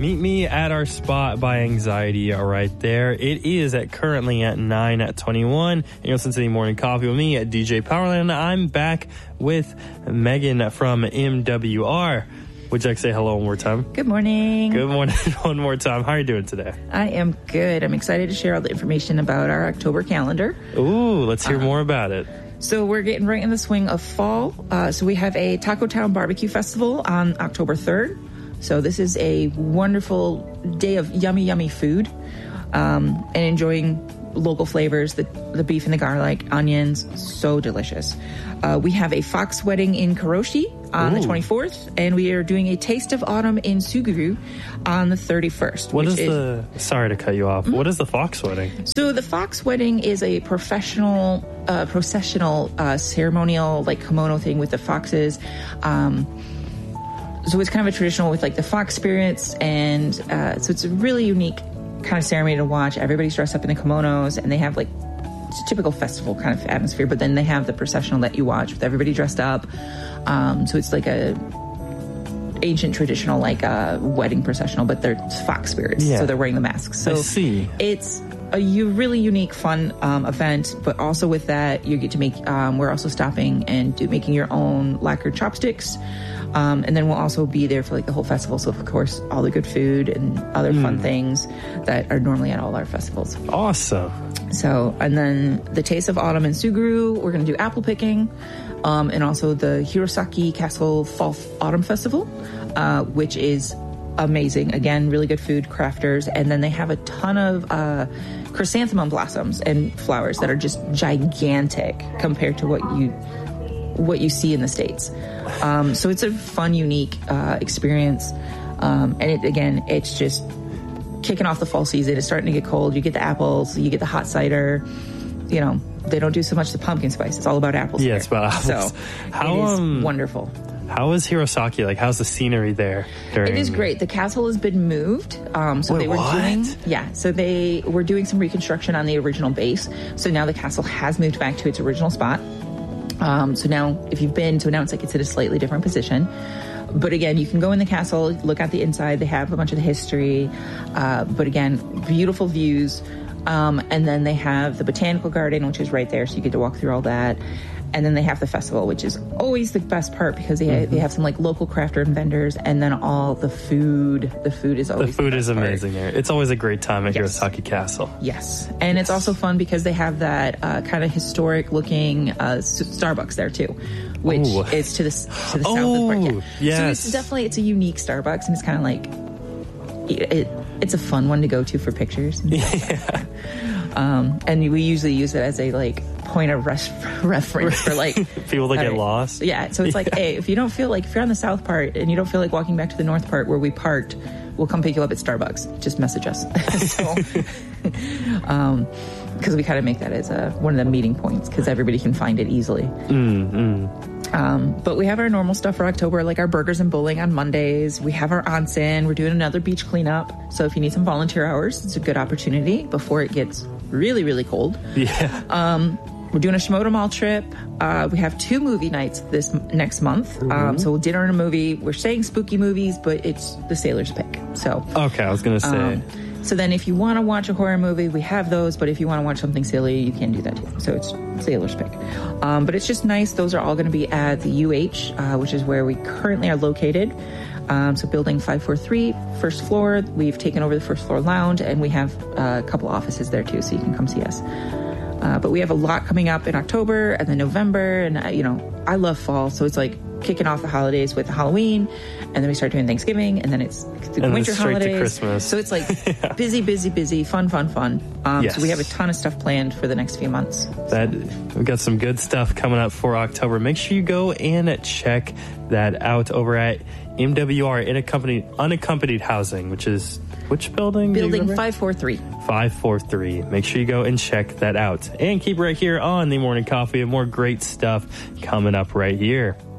Meet me at our spot by Anxiety right there. It is currently at 9:21. You're listening to the Morning Coffee with me at DJ Powerland. I'm back with Megan from MWR. Would you like to say hello one more time? Good morning. Good morning one more time. How are you doing today? I am good. I'm excited to share all the information about our October calendar. Ooh, let's hear more about it. So we're getting right in the swing of fall. So we have a Taco Town Barbecue Festival on October 3rd. So this is a wonderful day of yummy, yummy food and enjoying local flavors, the beef and the garlic, onions, so delicious. We have a Fox Wedding in Karoshi on the 24th, and we are doing a Taste of Autumn in Suguru on the 31st. Sorry to cut you off. What is the Fox Wedding? So the Fox Wedding is a processional ceremonial, like kimono thing with the foxes. So it's kind of a traditional with like the fox spirits, and so it's a really unique kind of ceremony to watch. Everybody's dressed up in the kimonos, and they have like it's a typical festival kind of atmosphere, but then they have the processional that you watch with everybody dressed up. So it's like a ancient traditional like wedding processional, but they're fox spirits, so they're wearing the masks. So I see. It's a really unique, fun event, but also with that, you get to make, we're also stopping and making your own lacquered chopsticks. And then we'll also be there for like the whole festival. So of course, all the good food and other fun things that are normally at all our festivals. Awesome. So, and then the Taste of Autumn in Suguru, we're going to do apple picking. And also the Hirosaki Castle Fall Autumn Festival, which is amazing. Again, really good food, crafters. And then they have a ton of chrysanthemum blossoms and flowers that are just gigantic compared to what you see in the States. So it's a fun, unique experience. And it's just kicking off the fall season. It's starting to get cold. You get the apples, you get the hot cider. You know, they don't do so much the pumpkin spice. It's all about apples. Yeah, it's about apples. So it is wonderful. How is Hirosaki? Like, how's the scenery there? It is great. The castle has been moved. So they were doing some reconstruction on the original base. So now the castle has moved back to its original spot. So now, if you've been, so now it's like it's in a slightly different position. But again, you can go in the castle, look at the inside. They have a bunch of the history. But again, beautiful views. And then they have the botanical garden, which is right there. So you get to walk through all that. And then they have the festival, which is always the best part because they have some like local crafter and vendors, and then all the food. The food is always the food is amazing there. It's always a great time at Hirosaki Castle. Yes, and it's also fun because they have that kind of historic looking Starbucks there too, which is to the south of the park. Yeah. Yes. So it's a unique Starbucks, and it's kind of like it's a fun one to go to for pictures. And and we usually use it as a like point of reference for like people that get lost. Yeah, so it's like, hey, if you're on the south part and you don't feel like walking back to the north part where we parked, we'll come pick you up at Starbucks. Just message us. Because we kind of make that as one of the meeting points because everybody can find it easily. But we have our normal stuff for October, like our burgers and bowling on Mondays. We have our onsen. We're doing another beach cleanup. So if you need some volunteer hours, it's a good opportunity before it gets really, really cold. Yeah. We're doing a Shimoda Mall trip. We have 2 movie nights this next month. So dinner and a movie. We're saying spooky movies, but it's the sailor's pick. So okay, I was going to say. So then if you want to watch a horror movie, we have those. But if you want to watch something silly, you can do that too. So it's sailor's pick. But it's just nice. Those are all going to be at the UH, which is where we currently are located. So building 543, first floor. We've taken over the first floor lounge, and we have a couple offices there too, so you can come see us. But we have a lot coming up in October and then November. And, I love fall. So it's like kicking off the holidays with Halloween. And then we start doing Thanksgiving. And then it's the winter holidays. To Christmas. So it's like busy, fun. So we have a ton of stuff planned for the next few months. We've got some good stuff coming up for October. Make sure you go and check that out over at MWR Unaccompanied Housing, which is which building? Building 543. 543. Make sure you go and check that out. And keep right here on The Morning Coffee and more great stuff coming up right here.